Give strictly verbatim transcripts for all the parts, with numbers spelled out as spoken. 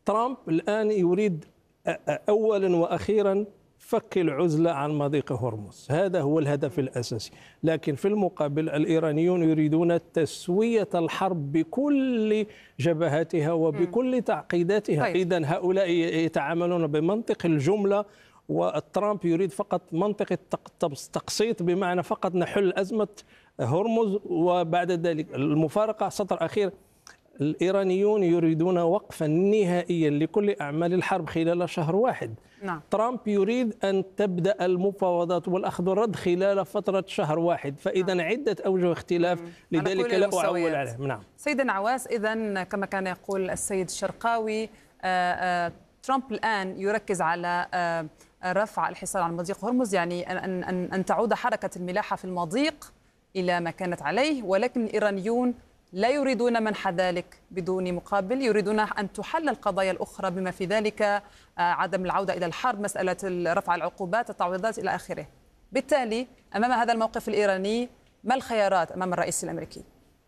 ترامب الآن يريد أولا وأخيرا فك العزلة عن مضيق هرمز، هذا هو الهدف الأساسي. لكن في المقابل الإيرانيون يريدون تسوية الحرب بكل جبهاتها وبكل تعقيداتها. طيب. إذن هؤلاء يتعاملون بمنطق الجملة، وترامب يريد فقط منطق التقسيط، بمعنى فقط نحل أزمة هرمز وبعد ذلك المفارقة. سطر أخير: الإيرانيون يريدون وقفا نهائيا لكل أعمال الحرب خلال شهر واحد. نعم. ترامب يريد أن تبدأ المفاوضات والأخذ والرد خلال فترة شهر واحد، فإذا نعم. عدة أوجه اختلاف، لذلك لا أعول عليه. نعم. سيد نعواس، إذا كما كان يقول السيد الشرقاوي، آآ آآ ترامب الآن يركز على رفع الحصار عن مضيق هرمز، يعني أن, أن, أن تعود حركة الملاحة في المضيق إلى ما كانت عليه، ولكن الإيرانيون لا يريدون منح ذلك بدون مقابل، يريدون أن تحل القضايا الأخرى بما في ذلك عدم العودة إلى الحرب، مسألة رفع العقوبات، التعويضات إلى آخره. بالتالي أمام هذا الموقف الإيراني ما الخيارات أمام الرئيس الأمريكي؟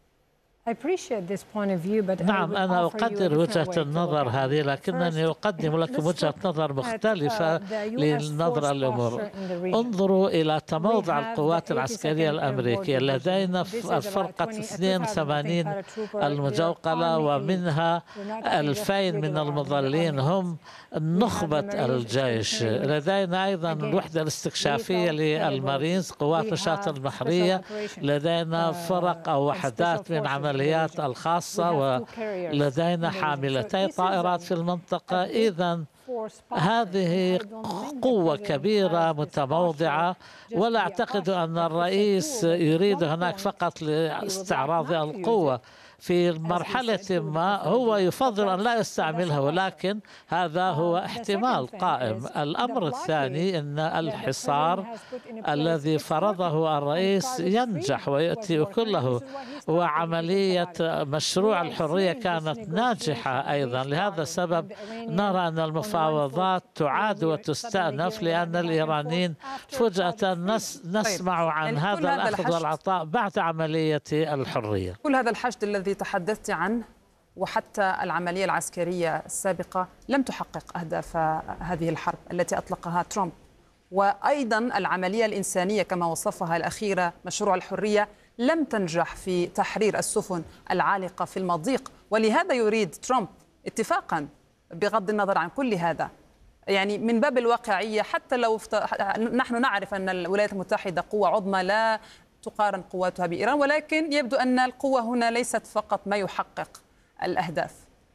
نعم، أنا أقدر وجهة النظر هذه، لكنني أقدم لكم وجهة نظر مختلفة لنظر الأمور. انظروا إلى تموضع القوات العسكرية الأمريكية. لدينا الفرقة اثنين وثمانين المجوقلة، ومنها ألفين من المظلين هم نخبة الجيش. لدينا أيضا الوحدة الاستكشافية للمارينز، قوات النشاط البحرية. لدينا فرق أو وحدات من عمل العمليات الخاصة، ولدينا حاملتي طائرات في المنطقة. إذن هذه قوة كبيرة متموضعة، ولا أعتقد أن الرئيس يريد هناك فقط لاستعراض القوة. في مرحلة ما هو يفضل أن لا يستعملها، ولكن هذا هو احتمال قائم. الأمر الثاني أن الحصار الذي فرضه الرئيس ينجح ويأتي كله، وعملية مشروع الحرية كانت ناجحة أيضا. لهذا السبب نرى أن المفاوضات تعاد وتستأنف، لأن الإيرانيين فجأة نسمع عن هذا الأخذ والعطاء بعد عملية الحرية. كل هذا الحشد الذي تحدثت عنه وحتى العملية العسكرية السابقة لم تحقق أهداف هذه الحرب التي أطلقها ترامب، وأيضا العملية الإنسانية كما وصفها الأخيرة مشروع الحرية لم تنجح في تحرير السفن العالقة في المضيق. ولهذا يريد ترامب اتفاقا بغض النظر عن كل هذا، يعني من باب الواقعية، حتى لو نحن نعرف أن الولايات المتحدة قوة عظمى لا تقارن قواتها بإيران، ولكن يبدو أن القوة هنا ليست فقط ما يحقق الأهداف.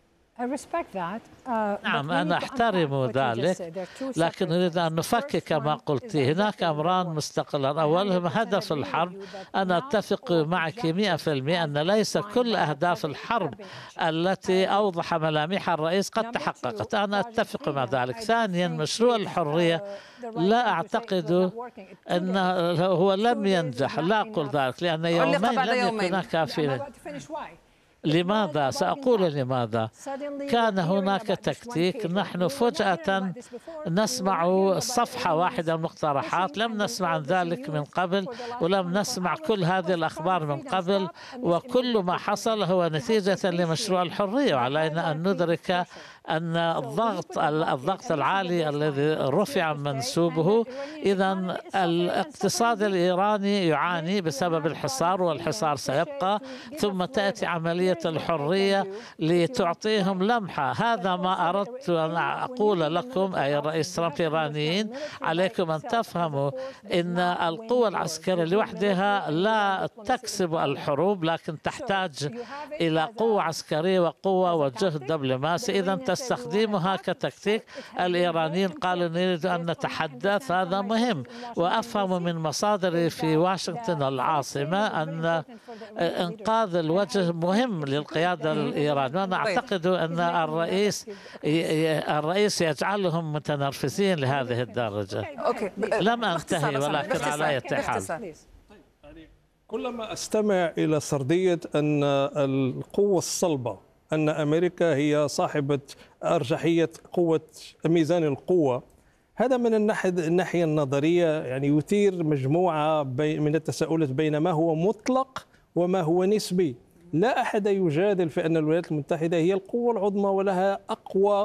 نعم، أنا أحترم ذلك، لكن نريد أن نفكك ما قلت. هناك أمران مستقلان، أولهم هدف الحرب. أنا أتفق معك مئة في المئة أن ليس كل أهداف الحرب التي أوضح ملامحها الرئيس قد تحققت، أنا أتفق مع ذلك. ثانيا، مشروع الحرية لا أعتقد أنه هو لم ينجح، لا أقول ذلك، لأن يومين لم يكونا كافيين. لماذا؟ سأقول لماذا. كان هناك تكتيك. نحن فجأة نسمع صفحة واحدة من المقترحات، لم نسمع عن ذلك من قبل، ولم نسمع كل هذه الأخبار من قبل، وكل ما حصل هو نتيجة لمشروع الحرية. وعلينا أن ندرك أن الضغط الضغط العالي الذي رفع منسوبه، إذا الاقتصاد الإيراني يعاني بسبب الحصار، والحصار سيبقى، ثم تأتي عملية الحرية لتعطيهم لمحة. هذا ما أردت أن أقول لكم أي الرئيس ترامب الإيرانيين. عليكم أن تفهموا أن القوة العسكرية لوحدها لا تكسب الحروب، لكن تحتاج إلى قوة عسكرية وقوة وجهد دبلوماسي. إذا تستخدمها كتكتيك. الإيرانيين قالوا نريد أن نتحدث، هذا مهم. وأفهم من مصادري في واشنطن العاصمة أن إنقاذ الوجه مهم للقيادة الإيرانية. وأنا أعتقد أن الرئيس الرئيس يجعلهم متنرفزين لهذه الدرجة. لم أنتهي، ولكن على أي حال كلما أستمع إلى سردية أن القوة الصلبة، أن أمريكا هي صاحبة أرجحية قوة ميزان القوة، هذا من الناحية الناحية النظرية يعني يثير مجموعة من التساؤلات بين ما هو مطلق وما هو نسبي. لا أحد يجادل في أن الولايات المتحدة هي القوة العظمى ولها أقوى